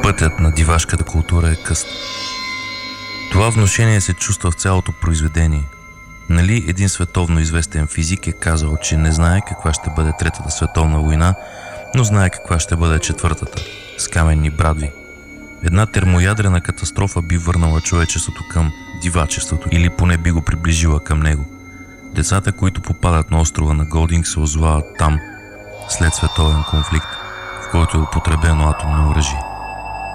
Пътят на дивашката култура е къст. Това внушение се чувства в цялото произведение. Нали един световно известен физик е казал, че не знае каква ще бъде Третата световна война, но знае каква ще бъде Четвъртата, с каменни брадви. Една термоядрена катастрофа би върнала човечеството към дивачеството или поне би го приближила към него. Децата, които попадат на острова на Голдинг, се озовават там след световен конфликт, в който е употребено атомно оръжие.